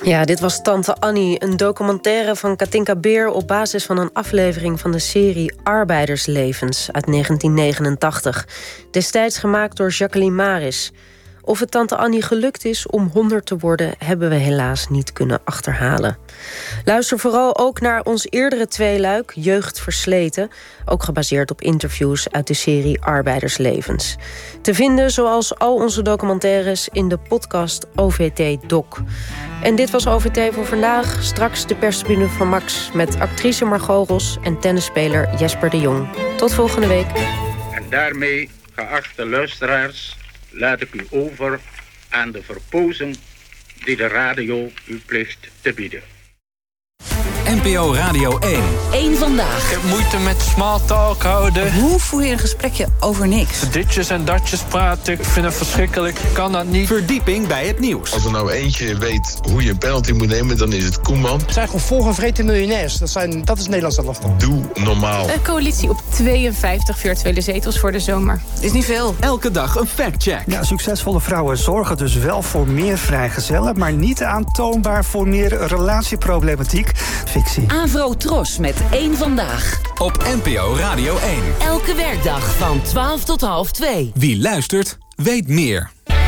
Ja, dit was Tante Annie, een documentaire van Katinka Beer op basis van een aflevering van de serie Arbeiderslevens uit 1989. Destijds gemaakt door Jacqueline Maris. Of het Tante Annie gelukt is om 100 te worden, hebben we helaas niet kunnen achterhalen. Luister vooral ook naar ons eerdere tweeluik, Jeugd Versleten, ook gebaseerd op interviews uit de serie Arbeiderslevens. Te vinden, zoals al onze documentaires, in de podcast OVT Doc. En dit was OVT voor vandaag. Straks de perstribune van Max met actrice Margot Ros en tennisspeler Jesper de Jong. Tot volgende week. En daarmee, geachte luisteraars, laat ik u over aan de verpozing die de radio u plicht te bieden. NPO Radio 1. Eén vandaag. Ik heb moeite met small talk houden. Hoe voer je een gesprekje over niks? Ditjes en datjes praten, ik vind het verschrikkelijk. Ik kan dat niet. Verdieping bij het nieuws. Als er nou eentje weet hoe je een penalty moet nemen, dan is het Koeman. Het zijn gewoon volgevreten miljonairs. Dat is Nederlands elftal. Doe normaal. Een coalitie op 52 virtuele zetels voor de zomer. Is niet veel. Elke dag een factcheck. Ja, succesvolle vrouwen zorgen dus wel voor meer vrijgezellen, maar niet aantoonbaar voor meer relatieproblematiek. Fictie. Avro Tros met Eén vandaag. Op NPO Radio 1. Elke werkdag van 12 tot half 2. Wie luistert, weet meer.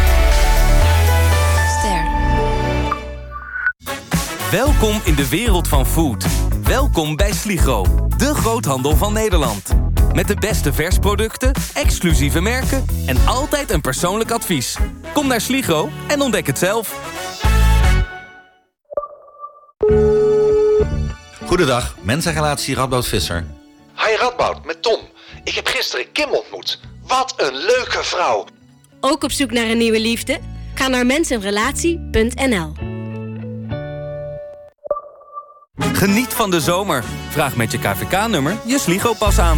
Ster. Welkom in de wereld van food. Welkom bij Sligro, de groothandel van Nederland. Met de beste versproducten, exclusieve merken en altijd een persoonlijk advies. Kom naar Sligro en ontdek het zelf. Goedendag, mensenrelatie Radboud Visser. Hi Radboud, met Tom. Ik heb gisteren Kim ontmoet. Wat een leuke vrouw. Ook op zoek naar een nieuwe liefde? Ga naar mensenrelatie.nl. Geniet van de zomer. Vraag met je KVK-nummer je Sligro-pas aan.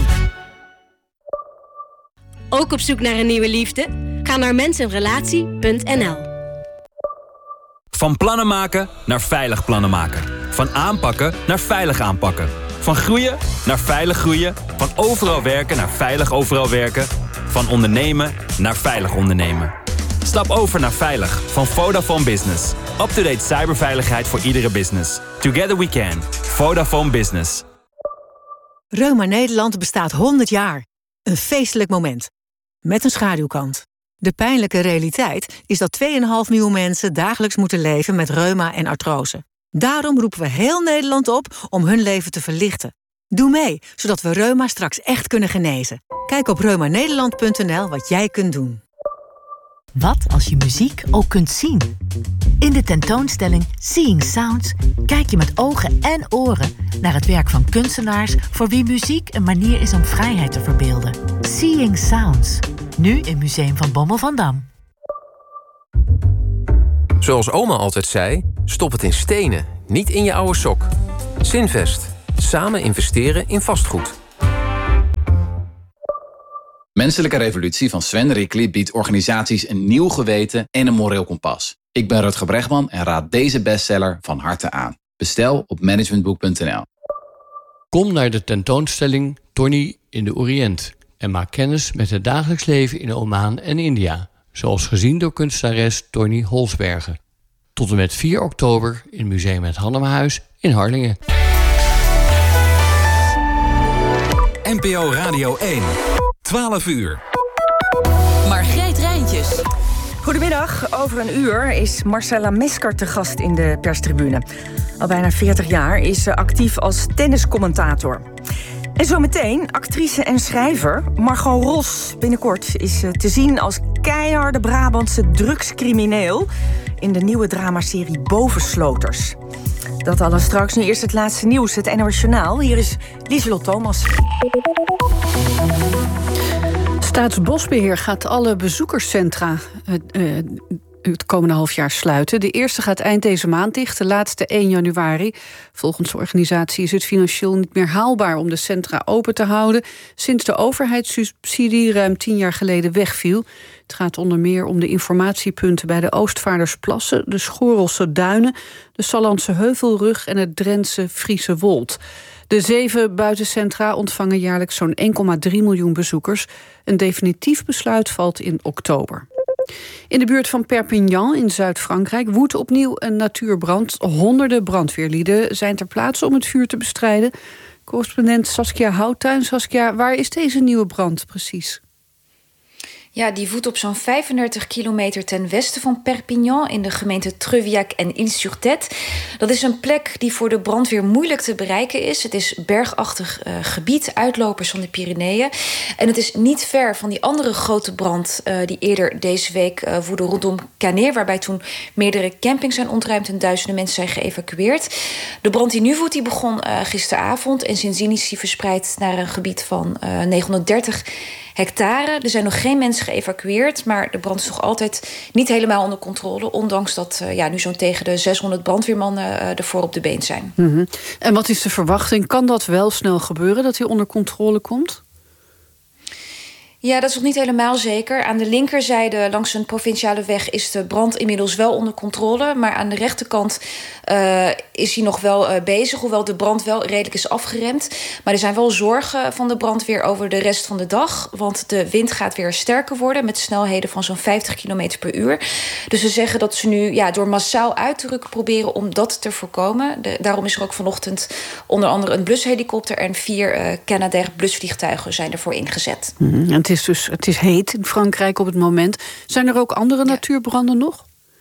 Ook op zoek naar een nieuwe liefde? Ga naar mensenrelatie.nl. Van plannen maken naar veilig plannen maken. Van aanpakken naar veilig aanpakken. Van groeien naar veilig groeien. Van overal werken naar veilig overal werken. Van ondernemen naar veilig ondernemen. Stap over naar veilig van Vodafone Business. Up-to-date cyberveiligheid voor iedere business. Together we can. Vodafone Business. Reuma Nederland bestaat 100 jaar. Een feestelijk moment. Met een schaduwkant. De pijnlijke realiteit is dat 2,5 miljoen mensen dagelijks moeten leven met reuma en artrose. Daarom roepen we heel Nederland op om hun leven te verlichten. Doe mee, zodat we reuma straks echt kunnen genezen. Kijk op reumanederland.nl wat jij kunt doen. Wat als je muziek ook kunt zien? In de tentoonstelling Seeing Sounds kijk je met ogen en oren naar het werk van kunstenaars voor wie muziek een manier is om vrijheid te verbeelden. Seeing Sounds, nu in Museum van Bommel van Dam. Zoals oma altijd zei, stop het in stenen, niet in je oude sok. Zinvest. Samen investeren in vastgoed. Menselijke Revolutie van Sven Rickly biedt organisaties een nieuw geweten en een moreel kompas. Ik ben Rutger Bregman en raad deze bestseller van harte aan. Bestel op managementboek.nl. Kom naar de tentoonstelling Tony in de Oriënt en maak kennis met het dagelijks leven in Oman en India, zoals gezien door kunstenares Tony Holsbergen. Tot en met 4 oktober in Museum het Hannemahuis in Harlingen. NPO Radio 1. 12 uur. Margreet Rijntjes. Goedemiddag. Over een uur is Marcella Mesker te gast in de perstribune. Al bijna 40 jaar is ze actief als tenniscommentator. En zometeen actrice en schrijver Margot Ros. Binnenkort is ze te zien als keiharde Brabantse drugscrimineel in de nieuwe dramaserie Bovensloters. Dat alles straks. Nu eerst het laatste nieuws, het NOS Journaal. Hier is Lieselot Thomas. Staatsbosbeheer gaat alle bezoekerscentra het komende half jaar sluiten. De eerste gaat eind deze maand dicht, de laatste 1 januari. Volgens de organisatie is het financieel niet meer haalbaar om de centra open te houden sinds de overheidssubsidie ruim 10 jaar geleden wegviel. Het gaat onder meer om de informatiepunten bij de Oostvaardersplassen, de Schorelse Duinen, de Sallandse Heuvelrug en het Drentse Friese Wold. De 7 buitencentra ontvangen jaarlijks zo'n 1,3 miljoen bezoekers. Een definitief besluit valt in oktober. In de buurt van Perpignan in Zuid-Frankrijk woedt opnieuw een natuurbrand. Honderden brandweerlieden zijn ter plaatse om het vuur te bestrijden. Correspondent Saskia Houttuin. Saskia, waar is deze nieuwe brand precies? Ja, die woedt op zo'n 35 kilometer ten westen van Perpignan in de gemeente Treuviac en Île-sur-Tête. Dat is een plek die voor de brandweer moeilijk te bereiken is. Het is bergachtig gebied, uitlopers van de Pyreneeën. En het is niet ver van die andere grote brand die eerder deze week woedde rondom Canet, waarbij toen meerdere campings zijn ontruimd en duizenden mensen zijn geëvacueerd. De brand die nu woedt, die begon gisteravond en sindsdien is die verspreid naar een gebied van 930 hectare. Er zijn nog geen mensen geëvacueerd, maar de brand is nog altijd niet helemaal onder controle, ondanks dat nu zo'n tegen de 600 brandweermannen ervoor op de been zijn. Mm-hmm. En wat is de verwachting? Kan dat wel snel gebeuren, dat hij onder controle komt? Ja, dat is nog niet helemaal zeker. Aan de linkerzijde langs een provinciale weg is de brand inmiddels wel onder controle. Maar aan de rechterkant is hij nog wel bezig, hoewel de brand wel redelijk is afgeremd. Maar er zijn wel zorgen van de brandweer over de rest van de dag. Want de wind gaat weer sterker worden met snelheden van zo'n 50 km per uur. Dus ze zeggen dat ze nu door massaal uit te rukken proberen om dat te voorkomen. Daarom is er ook vanochtend onder andere een blushelikopter en 4 Canadair blusvliegtuigen zijn ervoor ingezet. Mm-hmm. Het is heet in Frankrijk op het moment. Zijn er ook andere natuurbranden nog?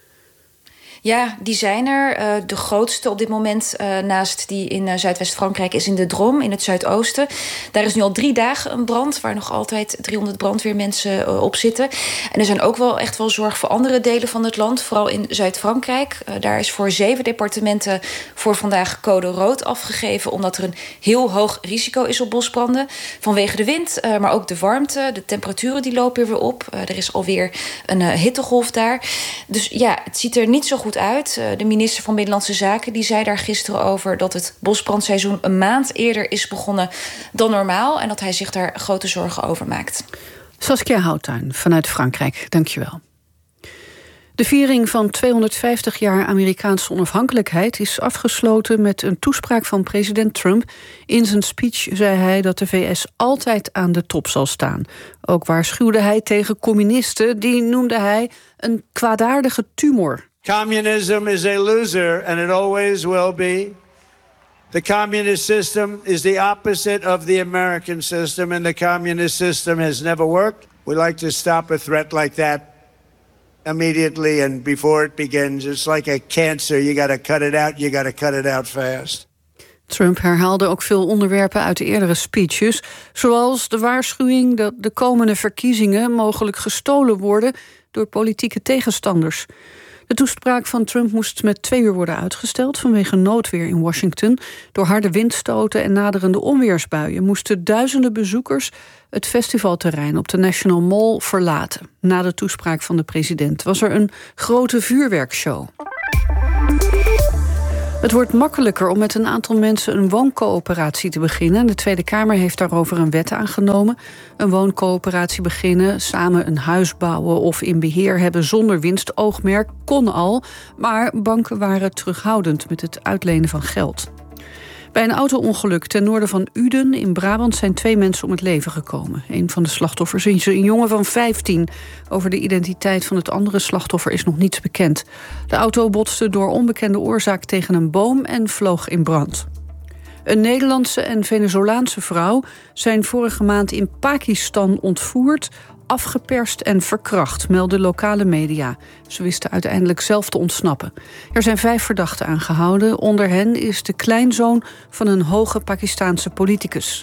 Ja, die zijn er. De grootste op dit moment naast die in Zuidwest-Frankrijk is in de Drôme, in het zuidoosten. Daar is nu al 3 dagen een brand waar nog altijd 300 brandweermensen op zitten. En er zijn ook wel echt wel zorg voor andere delen van het land, vooral in Zuid-Frankrijk. Daar is voor 7 departementen voor vandaag code rood afgegeven, omdat er een heel hoog risico is op bosbranden. Vanwege de wind, maar ook de warmte. De temperaturen die lopen weer op. Er is alweer een hittegolf daar. Dus ja, het ziet er niet zo goed uit. De minister van Binnenlandse Zaken die zei daar gisteren over dat het bosbrandseizoen een maand eerder is begonnen dan normaal en dat hij zich daar grote zorgen over maakt. Saskia Houttuin vanuit Frankrijk, dankjewel. De viering van 250 jaar Amerikaanse onafhankelijkheid is afgesloten met een toespraak van president Trump. In zijn speech zei hij dat de VS altijd aan de top zal staan. Ook waarschuwde hij tegen communisten, die noemde hij een kwaadaardige tumor. Communism is a loser and it always will be. The communist system is the opposite of the American system and the communist system has never worked. We like to stop a threat like that immediately and before it begins. It's like a cancer. You got to cut it out. You got to cut it out fast. Trump herhaalde ook veel onderwerpen uit de eerdere speeches, zoals de waarschuwing dat de komende verkiezingen mogelijk gestolen worden door politieke tegenstanders. De toespraak van Trump moest met 2 uur worden uitgesteld vanwege noodweer in Washington. Door harde windstoten en naderende onweersbuien moesten duizenden bezoekers het festivalterrein op de National Mall verlaten. Na de toespraak van de president was er een grote vuurwerkshow. Het wordt makkelijker om met een aantal mensen een wooncoöperatie te beginnen. De Tweede Kamer heeft daarover een wet aangenomen. Een wooncoöperatie beginnen, samen een huis bouwen of in beheer hebben zonder winstoogmerk kon al, maar banken waren terughoudend met het uitlenen van geld. Bij een auto-ongeluk ten noorden van Uden in Brabant zijn 2 mensen om het leven gekomen. Een van de slachtoffers is een jongen van 15. Over de identiteit van het andere slachtoffer is nog niets bekend. De auto botste door onbekende oorzaak tegen een boom en vloog in brand. Een Nederlandse en Venezolaanse vrouw zijn vorige maand in Pakistan ontvoerd, afgeperst en verkracht, melden lokale media. Ze wisten uiteindelijk zelf te ontsnappen. Er zijn 5 verdachten aangehouden. Onder hen is de kleinzoon van een hoge Pakistaanse politicus.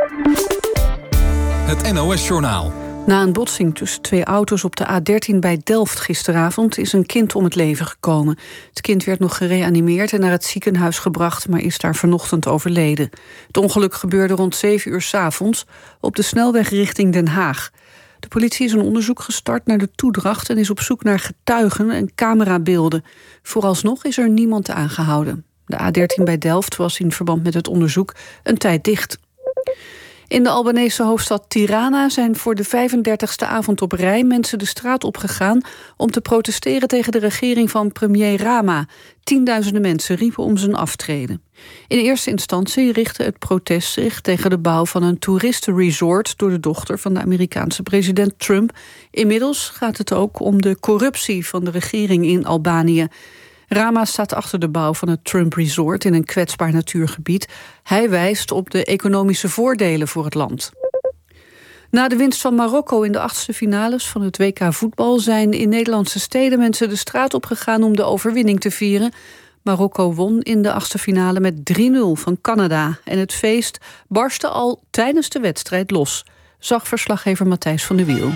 Het NOS-journaal. Na een botsing tussen 2 auto's op de A13 bij Delft gisteravond is een kind om het leven gekomen. Het kind werd nog gereanimeerd en naar het ziekenhuis gebracht, maar is daar vanochtend overleden. Het ongeluk gebeurde rond 7 uur 's avonds op de snelweg richting Den Haag. De politie is een onderzoek gestart naar de toedracht en is op zoek naar getuigen en camerabeelden. Vooralsnog is er niemand aangehouden. De A13 bij Delft was in verband met het onderzoek een tijd dicht. In de Albanese hoofdstad Tirana zijn voor de 35e avond op rij mensen de straat opgegaan om te protesteren tegen de regering van premier Rama. Tienduizenden mensen riepen om zijn aftreden. In eerste instantie richtte het protest zich tegen de bouw van een toeristenresort door de dochter van de Amerikaanse president Trump. Inmiddels gaat het ook om de corruptie van de regering in Albanië. Rama staat achter de bouw van het Trump Resort in een kwetsbaar natuurgebied. Hij wijst op de economische voordelen voor het land. Na de winst van Marokko in de 8e finales van het WK voetbal zijn in Nederlandse steden mensen de straat opgegaan om de overwinning te vieren. Marokko won in de 8e finale met 3-0 van Canada. En het feest barstte al tijdens de wedstrijd los, zag verslaggever Matthijs van der Wiel.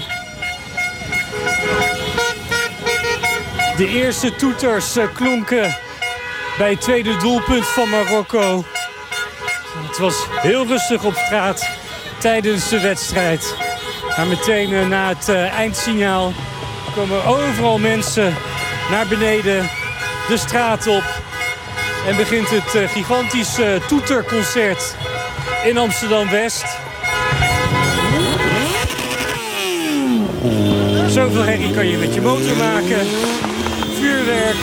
De eerste toeters klonken bij het tweede doelpunt van Marokko. Het was heel rustig op straat tijdens de wedstrijd. Maar meteen na het eindsignaal komen overal mensen naar beneden de straat op. En begint het gigantische toeterconcert in Amsterdam-West. Zoveel herrie kan je met je motor maken. Vuurwerk.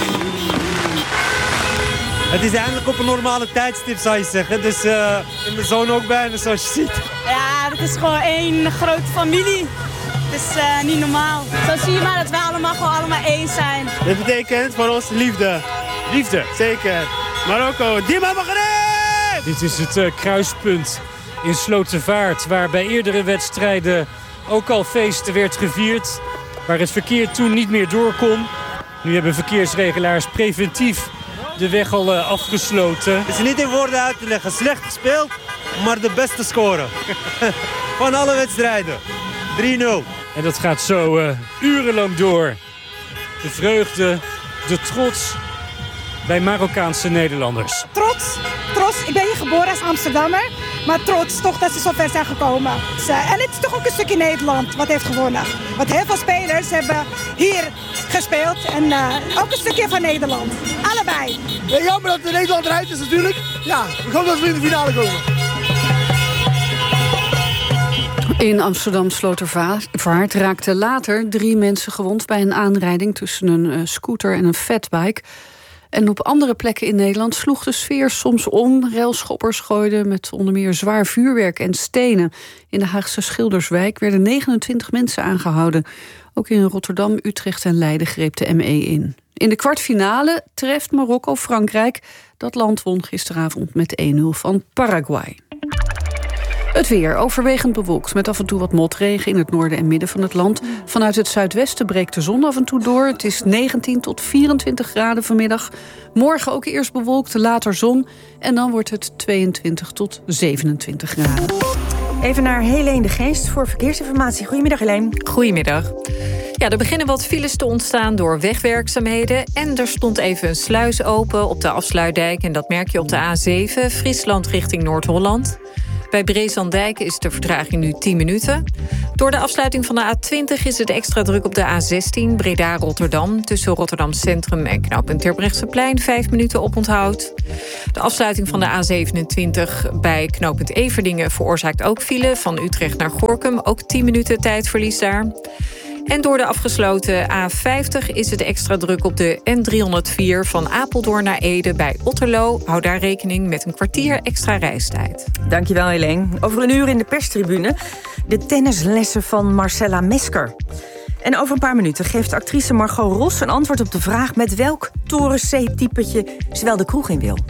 Het is eindelijk op een normale tijdstip, zou je zeggen. Dus in mijn zoon ook bijna, zoals je ziet. Ja, het is gewoon één grote familie. Het is niet normaal. Zo zie je maar dat wij allemaal één zijn. Dit betekent voor ons liefde. Liefde. Zeker. Marokko, Dima Maghreb! Dit is het kruispunt in Slotervaart, waar bij eerdere wedstrijden ook al feest werd gevierd. Waar het verkeer toen niet meer door kon. Nu hebben verkeersregelaars preventief de weg al afgesloten. Het is niet in woorden uit te leggen. Slecht gespeeld, maar de beste score. Van alle wedstrijden. 3-0. En dat gaat zo urenlang door. De vreugde, de trots bij Marokkaanse Nederlanders. Trots. Ik ben hier geboren als Amsterdammer. Maar trots toch dat ze zo ver zijn gekomen. En het is toch ook een stukje Nederland wat heeft gewonnen. Want heel veel spelers hebben hier gespeeld. En ook een stukje van Nederland. Allebei. Ja, jammer dat Nederland eruit is natuurlijk. Ja, we gaan dat we in de finale komen. In Amsterdam-Slotervaart raakten later 3 mensen gewond bij een aanrijding tussen een scooter en een fatbike. En op andere plekken in Nederland sloeg de sfeer soms om. Railschoppers gooiden met onder meer zwaar vuurwerk en stenen. In de Haagse Schilderswijk werden 29 mensen aangehouden. Ook in Rotterdam, Utrecht en Leiden greep de ME in. In de kwartfinale treft Marokko Frankrijk. Dat land won gisteravond met 1-0 van Paraguay. Het weer overwegend bewolkt met af en toe wat motregen in het noorden en midden van het land. Vanuit het zuidwesten breekt de zon af en toe door. Het is 19 tot 24 graden vanmiddag. Morgen ook eerst bewolkt, later zon. En dan wordt het 22 tot 27 graden. Even naar Helene de Geest voor verkeersinformatie. Goedemiddag, Helene. Goedemiddag. Ja, er beginnen wat files te ontstaan door wegwerkzaamheden. En er stond even een sluis open op de Afsluitdijk. En dat merk je op de A7, Friesland richting Noord-Holland. Bij Brezandijk is de vertraging nu 10 minuten. Door de afsluiting van de A20 is het extra druk op de A16 Breda-Rotterdam. Tussen Rotterdam Centrum en knooppunt Terbrechtseplein 5 minuten oponthoud. De afsluiting van de A27 bij knooppunt Everdingen veroorzaakt ook file. Van Utrecht naar Gorinchem, ook 10 minuten tijdverlies daar. En door de afgesloten A50 is het extra druk op de N304 van Apeldoorn naar Ede bij Otterlo. Hou daar rekening met een kwartier extra reistijd. Dankjewel, Helene. Over een uur in de perstribune de tennislessen van Marcella Mesker. En over een paar minuten geeft actrice Margot Ros een antwoord op de vraag met welk Toren C-typetje ze wel de kroeg in wil.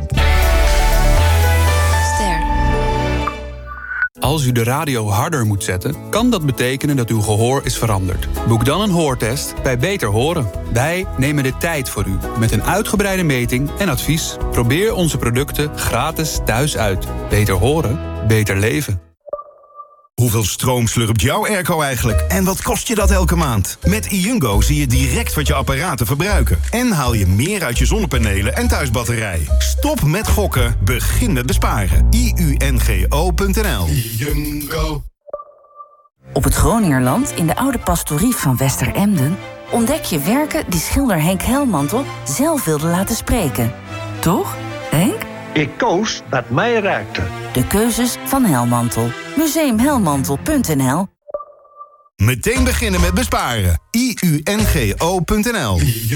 Als u de radio harder moet zetten, kan dat betekenen dat uw gehoor is veranderd. Boek dan een hoortest bij Beter Horen. Wij nemen de tijd voor u met een uitgebreide meting en advies. Probeer onze producten gratis thuis uit. Beter horen, beter leven. Hoeveel stroom slurpt jouw airco eigenlijk? En wat kost je dat elke maand? Met iUngo zie je direct wat je apparaten verbruiken. En haal je meer uit je zonnepanelen en thuisbatterij. Stop met gokken, begin met besparen. iungo.nl. iUngo. Op het Groningerland, in de oude pastorie van Westeremden, ontdek je werken die schilder Henk Helmantel zelf wilde laten spreken. Toch, Henk? Ik koos wat mij raakte. De keuzes van Helmantel. Museumhelmantel.nl. Meteen beginnen met besparen. IUNGO.nl.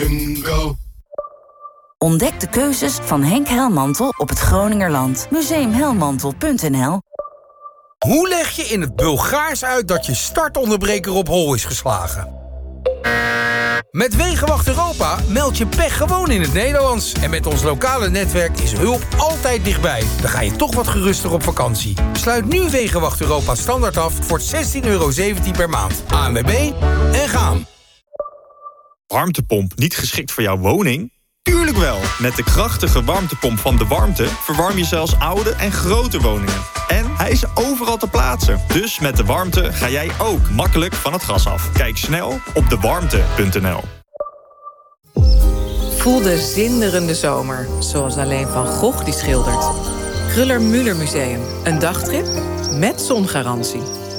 Ontdek de keuzes van Henk Helmantel op het Groningerland. Museumhelmantel.nl. Hoe leg je in het Bulgaars uit dat je startonderbreker op hol is geslagen? Met Wegenwacht Europa meld je pech gewoon in het Nederlands. En met ons lokale netwerk is hulp altijd dichtbij. Dan ga je toch wat geruster op vakantie. Sluit nu Wegenwacht Europa standaard af voor €16,17 per maand. ANWB en gaan. Warmtepomp niet geschikt voor jouw woning? Tuurlijk wel! Met de krachtige warmtepomp van De Warmte verwarm je zelfs oude en grote woningen. En hij is overal te plaatsen. Dus met De Warmte ga jij ook makkelijk van het gas af. Kijk snel op dewarmte.nl. Voel de zinderende zomer, zoals alleen Van Gogh die schildert. Kruller-Müller Museum, een dagtrip met zongarantie.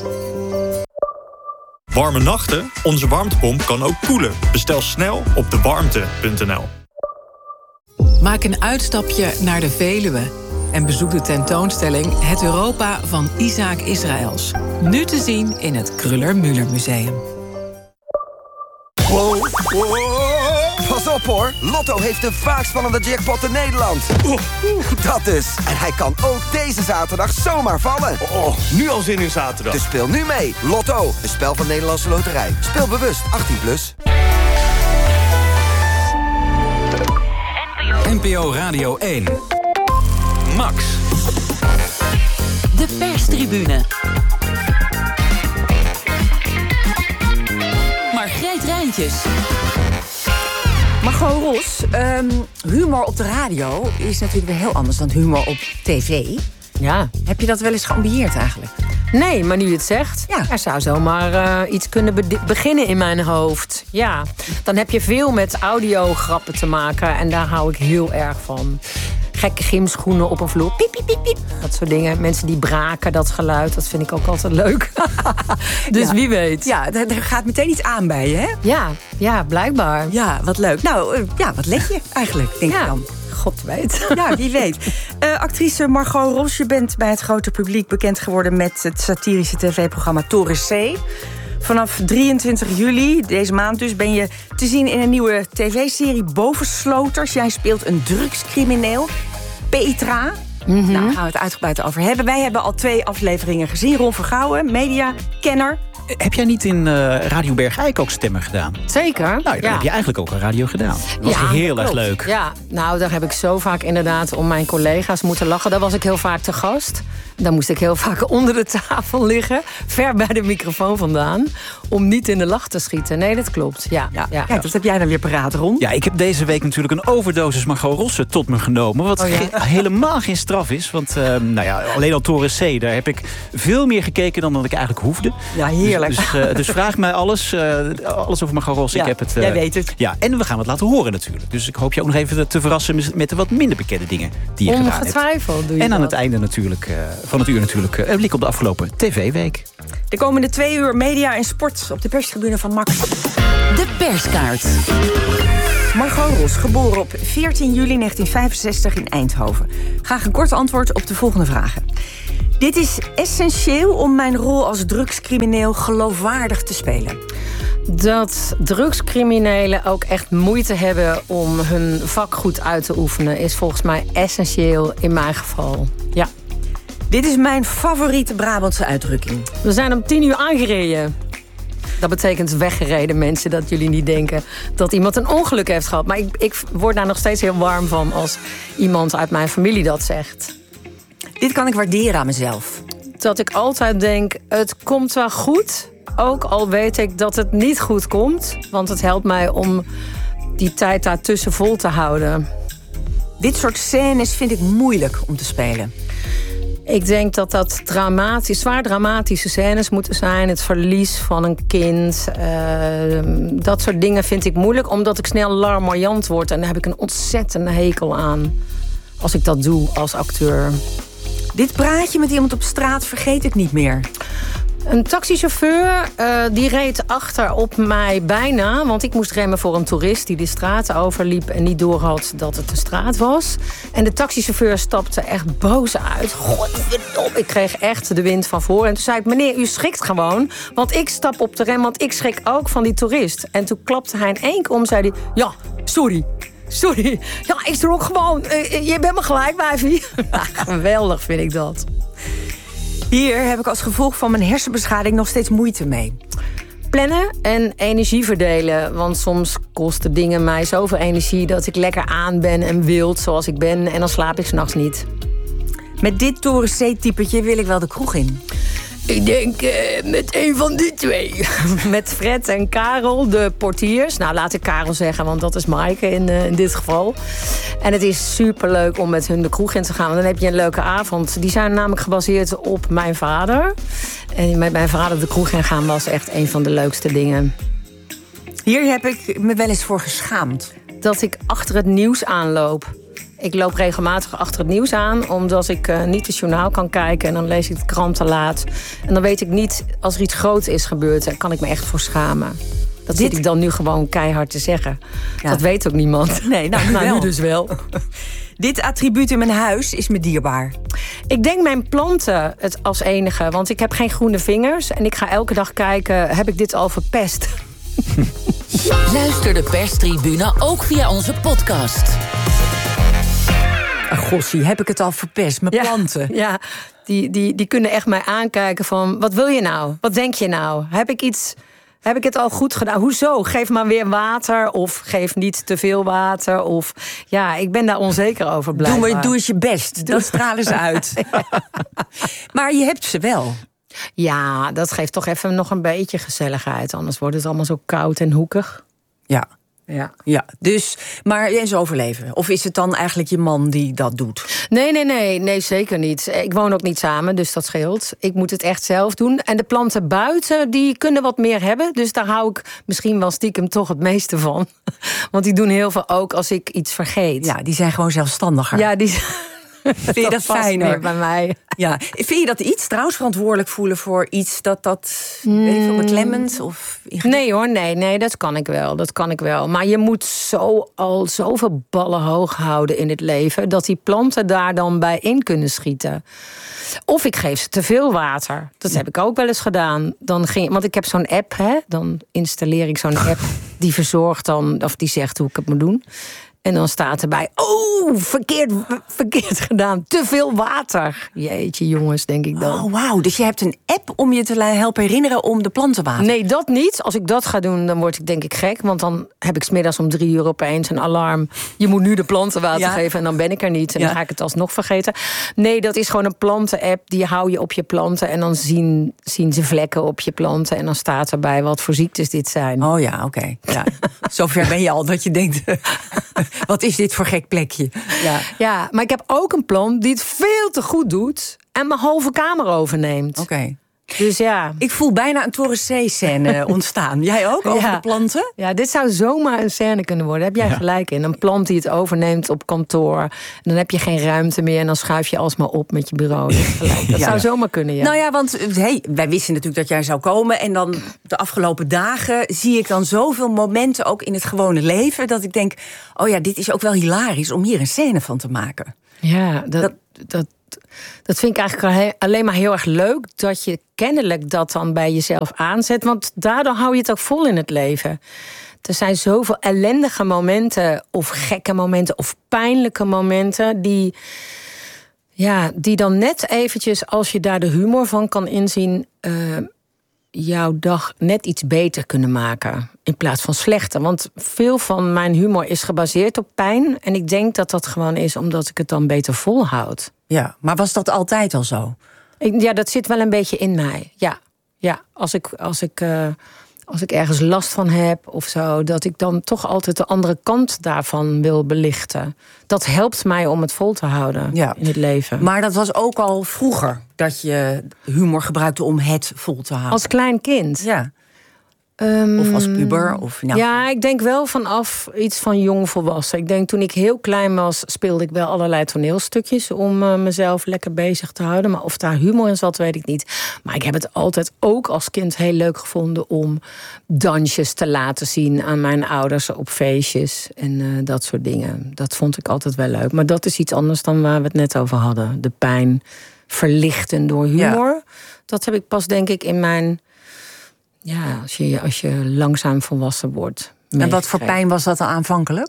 Warme nachten? Onze warmtepomp kan ook koelen. Bestel snel op dewarmte.nl. Maak een uitstapje naar de Veluwe en bezoek de tentoonstelling Het Europa van Isaac Israëls. Nu te zien in het Kruller-Müller Museum. Wow. Pas op hoor, Lotto heeft de vaakst spannende jackpot in Nederland. Dat dus. En hij kan ook deze zaterdag zomaar vallen. Nu al zin in zaterdag. Dus speel nu mee. Lotto, een spel van Nederlandse Loterij. Speel bewust, 18+. NPO Radio 1. Max. De perstribune. Margreet Rijntjes. Margot Ros, humor op de radio is natuurlijk weer heel anders dan humor op tv. Ja. Heb je dat wel eens geambieerd eigenlijk? Nee, maar nu je het zegt, er zou zomaar iets kunnen beginnen in mijn hoofd. Ja, dan heb je veel met audiograppen te maken en daar hou ik heel erg van. Gekke gymschoenen op een vloer, piep, piep, piep, piep. Dat soort dingen. Mensen die braken, dat geluid, dat vind ik ook altijd leuk. Dus wie weet. Ja, er gaat meteen iets aan bij je, hè? Ja, blijkbaar. Ja, wat leuk. Nou, wat leg je eigenlijk, denk ik dan? God weet. Ja, wie weet. Actrice Margot Ros, je bent bij het grote publiek bekend geworden met het satirische tv-programma Toren C. Vanaf 23 juli, deze maand dus, ben je te zien in een nieuwe tv-serie Bovensloters. Jij speelt een drugscrimineel, Petra. Nou, daar gaan we het uitgebreid over hebben. Wij hebben al 2 afleveringen gezien. Ron Vergouwen, mediakenner. Heb jij niet in Radio Bergijk ook stemmen gedaan? Zeker. Nou, dan heb je eigenlijk ook een radio gedaan. Dat was heel erg leuk. Ja, nou, daar heb ik zo vaak inderdaad om mijn collega's moeten lachen. Daar was ik heel vaak te gast. Dan moest ik heel vaak onder de tafel liggen, ver bij de microfoon vandaan, om niet in de lach te schieten. Nee, dat klopt. Ja. Kijk, dat heb jij dan weer paraat, Ron. Ja, ik heb deze week natuurlijk een overdosis Margot Rossen tot me genomen. Wat helemaal geen straf is. Want alleen al Toren C, daar heb ik veel meer gekeken dan ik eigenlijk hoefde. Ja, heerlijk. Dus vraag mij alles over Margot Rossen. Ja, jij weet het. Ja, en we gaan het laten horen natuurlijk. Dus ik hoop je ook nog even te verrassen met de wat minder bekende dingen die je gedaan hebt. Ongetwijfeld doe je en aan dat. het einde natuurlijk van het uur natuurlijk een blik op de afgelopen tv-week. De komende 2 uur media en sport op de perstribune van Max. De perskaart. Margot Ros, geboren op 14 juli 1965 in Eindhoven. Graag een kort antwoord op de volgende vragen. Dit is essentieel om mijn rol als drugscrimineel geloofwaardig te spelen. Dat drugscriminelen ook echt moeite hebben om hun vak goed uit te oefenen is volgens mij essentieel in mijn geval. Ja. Dit is mijn favoriete Brabantse uitdrukking. We zijn om 10 uur aangereden. Dat betekent weggereden, mensen, dat jullie niet denken dat iemand een ongeluk heeft gehad. Maar ik word daar nog steeds heel warm van als iemand uit mijn familie dat zegt. Dit kan ik waarderen aan mezelf. Dat ik altijd denk, het komt wel goed. Ook al weet ik dat het niet goed komt. Want het helpt mij om die tijd daartussen vol te houden. Dit soort scènes vind ik moeilijk om te spelen. Ik denk dat zwaar dramatische scènes moeten zijn. Het verlies van een kind. Dat soort dingen vind ik moeilijk. Omdat ik snel larmoyant word. En daar heb ik een ontzettende hekel aan. Als ik dat doe als acteur. Dit praatje met iemand op straat vergeet ik niet meer. Een taxichauffeur die reed achter op mij bijna. Want ik moest remmen voor een toerist die de straat overliep en niet doorhad dat het de straat was. En de taxichauffeur stapte echt boos uit. Godverdomme, ik kreeg echt de wind van voor. En toen zei ik, meneer, u schrikt gewoon. Want ik stap op de rem, want ik schrik ook van die toerist. En toen klapte hij in één keer om, zei hij, ja, sorry. Ja, ik schrok gewoon. Je bent me gelijk, wijfie. Geweldig vind ik dat. Hier heb ik als gevolg van mijn hersenbeschadiging nog steeds moeite mee. Plannen en energie verdelen. Want soms kosten dingen mij zoveel energie dat ik lekker aan ben en wild zoals ik ben. En dan slaap ik 's nachts niet. Met dit Toren C-typetje wil ik wel de kroeg in. Ik denk met een van die twee. Met Fred en Karel, de portiers. Nou, laat ik Karel zeggen, want dat is Maaike in dit geval. En het is superleuk om met hun de kroeg in te gaan. Want dan heb je een leuke avond. Die zijn namelijk gebaseerd op mijn vader. En met mijn vader de kroeg in gaan was echt een van de leukste dingen. Hier heb ik me wel eens voor geschaamd. Dat ik achter het nieuws aanloop. Ik loop regelmatig achter het nieuws aan, omdat ik niet het journaal kan kijken. En dan lees ik de krant te laat. En dan weet ik niet, als er iets groots is gebeurd, daar kan ik me echt voor schamen. Dat zit ik dan nu gewoon keihard te zeggen. Ja. Dat weet ook niemand. Nee, nou, nu dus wel. Dit attribuut in mijn huis is me dierbaar. Ik denk mijn planten het als enige. Want ik heb geen groene vingers. En ik ga elke dag kijken, heb ik dit al verpest? Luister de perstribune ook via onze podcast. Gossie, heb ik het al verpest? Mijn planten. Ja, die kunnen echt mij aankijken van, wat wil je nou? Wat denk je nou? Heb ik het al goed gedaan? Hoezo? Geef maar weer water of geef niet te veel water. Of ja, ik ben daar onzeker over blijkbaar. Doe eens je best. Dat stralen ze uit. Maar je hebt ze wel. Ja, dat geeft toch even nog een beetje gezelligheid. Anders wordt het allemaal zo koud en hoekig. Ja, dus, maar eens overleven. Of is het dan eigenlijk je man die dat doet? Nee, zeker niet. Ik woon ook niet samen, dus dat scheelt. Ik moet het echt zelf doen. En de planten buiten, die kunnen wat meer hebben. Dus daar hou ik misschien wel stiekem toch het meeste van. Want die doen heel veel ook als ik iets vergeet. Ja, die zijn gewoon zelfstandiger. Ja, Vind je dat fijner bij mij? Ja. Vind je dat iets trouwens verantwoordelijk voelen voor iets dat weet ik veel, beklemmend of Nee hoor, nee, dat kan ik wel. Maar je moet al zoveel ballen hoog houden in het leven dat die planten daar dan bij in kunnen schieten. Of ik geef ze te veel water. Dat heb ik ook wel eens gedaan. Want ik heb zo'n app, dan installeer ik zo'n app die verzorgt dan, of die zegt hoe ik het moet doen. En dan staat erbij, verkeerd gedaan, te veel water. Jeetje jongens, denk ik dan. Oh, wauw, dus je hebt een app om je te helpen herinneren om de planten te wateren? Nee, dat niet. Als ik dat ga doen, dan word ik denk ik gek. Want dan heb ik 's middags om 3 uur opeens een alarm. Je moet nu de planten water geven en dan ben ik er niet. En dan ga ik het alsnog vergeten. Nee, dat is gewoon een planten-app. Die hou je op je planten en dan zien ze vlekken op je planten. En dan staat erbij wat voor ziektes dit zijn. Oh ja, oké. Ja. Zover ben je al dat je denkt, wat is dit voor gek plekje? Ja, maar ik heb ook een plant die het veel te goed doet en mijn halve kamer overneemt. Oké. Dus ja. Ik voel bijna een Toren C-scène ontstaan. Jij ook, over de planten? Ja, dit zou zomaar een scène kunnen worden. Daar heb jij gelijk in. Een plant die het overneemt op kantoor. En dan heb je geen ruimte meer en dan schuif je alsmaar op met je bureau. Dat zou zomaar kunnen, ja. Nou ja, want wij wisten natuurlijk dat jij zou komen. En dan de afgelopen dagen zie ik dan zoveel momenten ook in het gewone leven, dat ik denk, oh ja, dit is ook wel hilarisch om hier een scène van te maken. Ja, dat vind ik eigenlijk alleen maar heel erg leuk, dat je kennelijk dat dan bij jezelf aanzet. Want daardoor hou je het ook vol in het leven. Er zijn zoveel ellendige momenten, of gekke momenten, of pijnlijke momenten, die dan net eventjes, als je daar de humor van kan inzien, jouw dag net iets beter kunnen maken. In plaats van slechter. Want veel van mijn humor is gebaseerd op pijn. En ik denk dat dat gewoon is omdat ik het dan beter volhoud. Ja, maar was dat altijd al zo? Ja, dat zit wel een beetje in mij. Ja, als ik ergens last van heb of zo, dat ik dan toch altijd de andere kant daarvan wil belichten. Dat helpt mij om het vol te houden in het leven. Maar dat was ook al vroeger, dat je humor gebruikte om het vol te houden? Als klein kind. Ja. Of als puber? Of, nou... Ja, ik denk wel vanaf iets van jong volwassen. Ik denk toen ik heel klein was, speelde ik wel allerlei toneelstukjes om mezelf lekker bezig te houden. Maar of daar humor in zat, weet ik niet. Maar ik heb het altijd ook als kind heel leuk gevonden om dansjes te laten zien aan mijn ouders op feestjes en dat soort dingen. Dat vond ik altijd wel leuk. Maar dat is iets anders dan waar we het net over hadden. De pijn verlichten door humor. Ja. Dat heb ik pas, denk ik, in mijn... Ja, als je langzaam volwassen wordt. En wat voor pijn was dat dan aanvankelijk?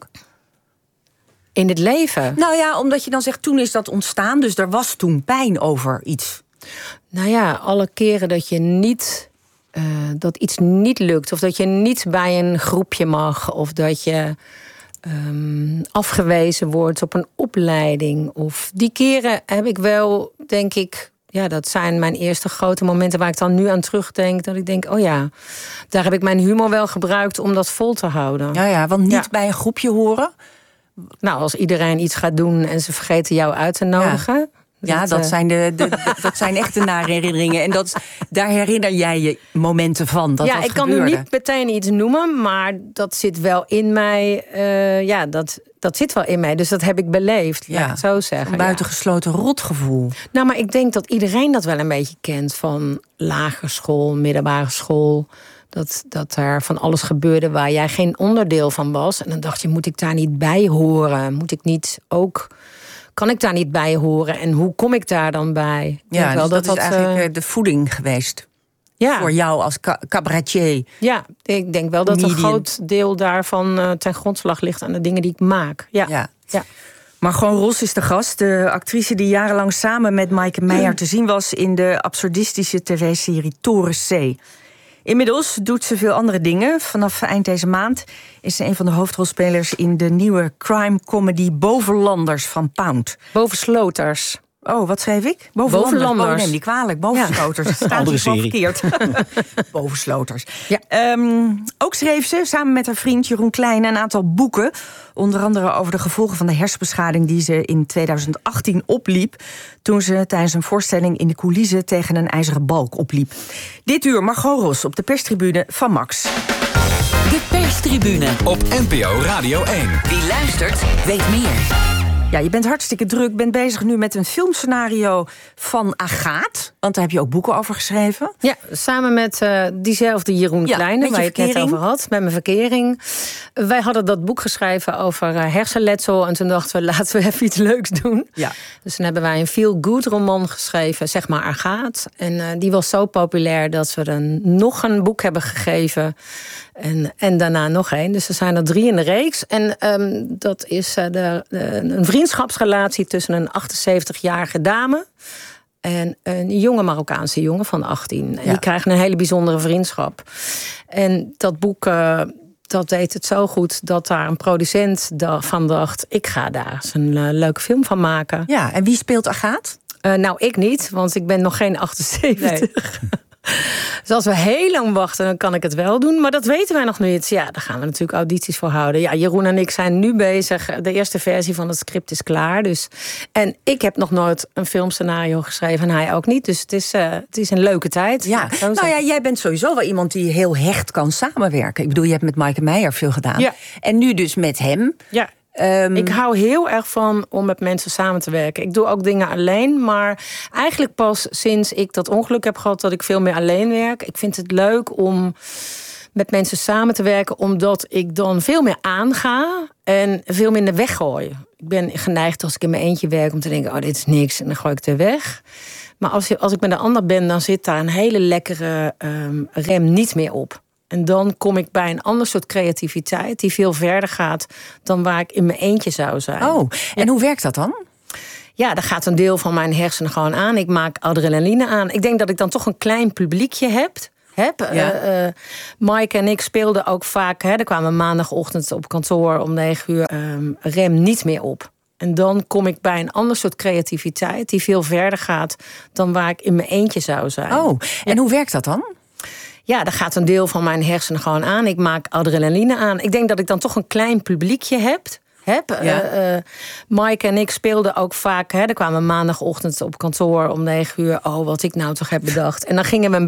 In het leven? Nou ja, omdat je dan zegt, toen is dat ontstaan. Dus er was toen pijn over iets. Nou ja, alle keren dat je niet... dat iets niet lukt. Of dat je niet bij een groepje mag. Of dat je afgewezen wordt op een opleiding. Of die keren heb ik wel, denk ik... Ja, dat zijn mijn eerste grote momenten waar ik dan nu aan terugdenk. Dat ik denk, oh ja, daar heb ik mijn humor wel gebruikt om dat vol te houden. Ja, want niet bij een groepje horen? Nou, als iedereen iets gaat doen en ze vergeten jou uit te nodigen... Ja, dat zijn dat zijn echte nare herinneringen. En daar herinner jij je momenten van. Dat ik kan nu niet meteen iets noemen, maar dat zit wel in mij. Dat zit wel in mij, dus dat heb ik beleefd, laat ik het zo zeggen. Een buitengesloten rotgevoel. Nou, maar ik denk dat iedereen dat wel een beetje kent. Van lagere school, middelbare school. Dat er van alles gebeurde waar jij geen onderdeel van was. En dan dacht je, moet ik daar niet bij horen? Moet ik niet ook... Kan ik daar niet bij horen? En hoe kom ik daar dan bij? Ja, dus dat is eigenlijk de voeding geweest. Ja. Voor jou als cabaretier. Ja, ik denk wel dat een groot deel daarvan ten grondslag ligt aan de dingen die ik maak. Ja. Margot Ros is de gast, de actrice die jarenlang samen met Maaike Meijer te zien was in de absurdistische tv-serie Toren C. Inmiddels doet ze veel andere dingen. Vanaf eind deze maand is ze een van de hoofdrolspelers in de nieuwe crime-comedy Bovenlanders van Pound. Bovensloters. Oh, wat schreef ik? Bovenlanders. Oh, neem die kwalijk. Bovensloters. Het staat dus wel verkeerd. Bovensloters. Ja. Ook schreef ze samen met haar vriend Jeroen Kleine een aantal boeken. Onder andere over de gevolgen van de hersenbeschadiging die ze in 2018 opliep. Toen ze tijdens een voorstelling in de coulissen tegen een ijzeren balk opliep. Dit uur Margot Ros op de perstribune van Max. De perstribune op NPO Radio 1. Wie luistert, weet meer. Ja, je bent hartstikke druk. Bent bezig nu met een filmscenario van Agaat. Want daar heb je ook boeken over geschreven. Ja, samen met diezelfde Jeroen Kleine, waar je het net over had. Met mijn verkering. Wij hadden dat boek geschreven over hersenletsel. En toen dachten we, laten we even iets leuks doen. Ja. Dus toen hebben wij een feel-good roman geschreven, zeg maar Agaat. En die was zo populair dat we er nog een boek hebben gegeven. En daarna nog één. Dus er zijn er 3 in de reeks. En dat is een vriendschapsrelatie tussen een 78-jarige dame en een jonge Marokkaanse jongen van 18. En die krijgen een hele bijzondere vriendschap. En dat boek, dat deed het zo goed dat daar een producent van dacht, ik ga daar eens een leuke film van maken. Ja, en wie speelt Agaat? Nou, ik niet, want ik ben nog geen 78. Nee. Dus als we heel lang wachten, dan kan ik het wel doen. Maar dat weten wij nog niet. Ja, daar gaan we natuurlijk audities voor houden. Ja, Jeroen en ik zijn nu bezig. De eerste versie van het script is klaar. Dus. En ik heb nog nooit een filmscenario geschreven en hij ook niet. Dus het is een leuke tijd. Ja. Nou ja, jij bent sowieso wel iemand die heel hecht kan samenwerken. Ik bedoel, je hebt met Maaike Meijer veel gedaan. Ja. En nu dus met hem. Ja. Ik hou heel erg van om met mensen samen te werken. Ik doe ook dingen alleen, maar eigenlijk pas sinds ik dat ongeluk heb gehad dat ik veel meer alleen werk. Ik vind het leuk om met mensen samen te werken, omdat ik dan veel meer aanga en veel minder weggooi. Ik ben geneigd als ik in mijn eentje werk om te denken, oh, dit is niks, en dan gooi ik het weer weg. Maar als ik met een ander ben, dan zit daar een hele lekkere rem niet meer op. En dan kom ik bij een ander soort creativiteit die veel verder gaat dan waar ik in mijn eentje zou zijn. Oh, en hoe werkt dat dan? Ja, daar gaat een deel van mijn hersenen gewoon aan. Ik maak adrenaline aan. Ik denk dat ik dan toch een klein publiekje heb. Maaike en ik speelden ook vaak. Er kwamen maandagochtend op kantoor om 9:00 rem niet meer op. En dan kom ik bij een ander soort creativiteit die veel verder gaat dan waar ik in mijn eentje zou zijn. Oh, en hoe werkt dat dan? Ja, daar gaat een deel van mijn hersenen gewoon aan. Ik maak adrenaline aan. Ik denk dat ik dan toch een klein publiekje heb. Maaike en ik speelden ook vaak. Er kwamen maandagochtend op kantoor om 9:00. Oh, wat ik nou toch heb bedacht. En dan gingen we een